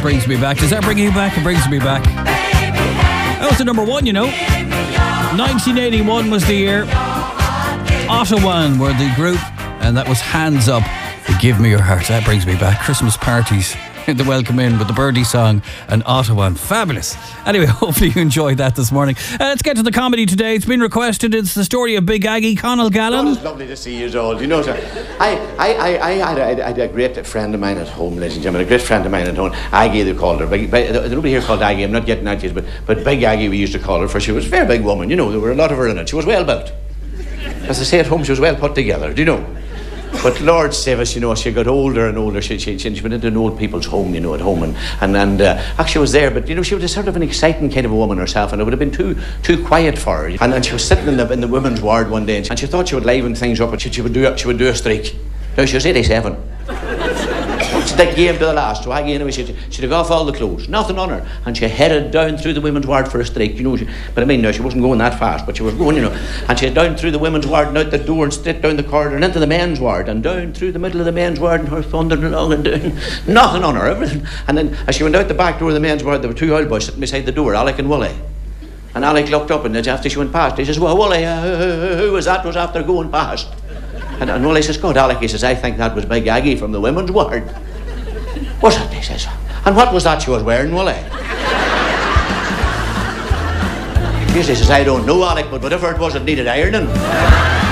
Brings Me Back. Does that bring you back? It brings me back. That was the number one, you know. 1981 was the year. Ottawa were the group, and that was Hands Up. Give Me Your Heart. That brings me back. Christmas parties. The Welcome In with the Birdie song and Ottawa. Fabulous. Anyway, hopefully you enjoyed that this morning. Let's get to the comedy today. It's been requested. It's the story of Big Aggie. Conall Gallen. It's lovely to see you all. You know, sir, I had a great friend of mine at home, ladies and gentlemen. A great friend of mine at home. Aggie, they called her. There's nobody here called Aggie. I'm not getting at you, but Big Aggie we used to call her, for she was a very big woman. You know, there were a lot of her in it. She was well built. As they say at home, she was well put together. Do you know? But Lord save us, you know, she got older and older. She went into an old people's home, you know, at home, and actually was there. But you know, she was sort of an exciting kind of a woman herself, and it would have been too quiet for her. And she was sitting in the women's ward one day, and she thought she would liven things up, and she would do a streak. No, she was 87. She'd take game to the last. So Aggie, anyway, she took off all the clothes, nothing on her, and she headed down through the women's ward for a streak, you know. But I mean, no, she wasn't going that fast, but she was going, you know. And she down through the women's ward and out the door and straight down the corridor and into the men's ward and down through the middle of the men's ward, and her thundering along and doing nothing on her, everything. And then as she went out the back door of the men's ward, there were two old boys sitting beside the door, Alec and Wooly. And Alec looked up, and after she went past, he says, "Well, Wooly, who was that was after going past?" And Wooly says, "God, Alec," he says, "I think that was Big Aggie from the women's ward." "What's that?" he says. "And what was that she was wearing, Wooly?" He says, "I don't know, Alec, but whatever it was, it needed ironing."